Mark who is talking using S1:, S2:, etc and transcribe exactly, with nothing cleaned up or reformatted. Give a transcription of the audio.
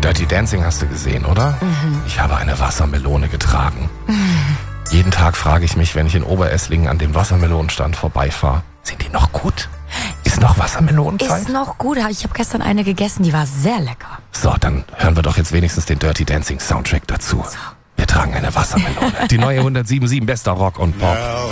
S1: Dirty Dancing hast du gesehen, oder?
S2: Mhm.
S1: Ich habe eine Wassermelone getragen. Mhm. Jeden Tag frage ich mich, wenn ich in Oberesslingen an dem Wassermelonenstand vorbeifahre, sind die noch gut? Ist noch Wassermelonenzeit?
S2: Ist noch gut. Ich habe gestern eine gegessen, die war sehr lecker.
S1: So, dann hören wir doch jetzt wenigstens den Dirty Dancing Soundtrack dazu.
S2: So.
S1: Wir tragen eine Wassermelone. Die neue hundertsieben Komma sieben bester Rock und Pop.